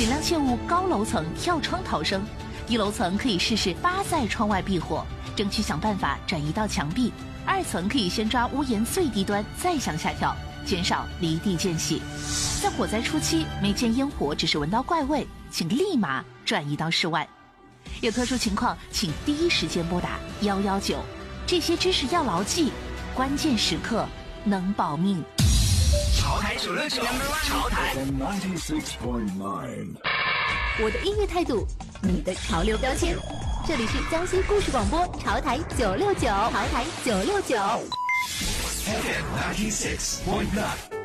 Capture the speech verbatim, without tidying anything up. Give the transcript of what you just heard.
尽量切勿高楼层跳窗逃生，低楼层可以试试扒在窗外避火，争取想办法转移到墙壁。二层可以先抓屋檐最低端，再向下跳，减少离地间隙。在火灾初期，没见烟火，只是闻到怪味，请立马转移到室外。有特殊情况，请第一时间拨打一一九。这些知识要牢记，关键时刻能保命。 潮台九六九，潮台。 我的音乐态度，你的潮流标签。这里是江西故事广播潮台九六九，潮台九六九。 F M ninety six point nine。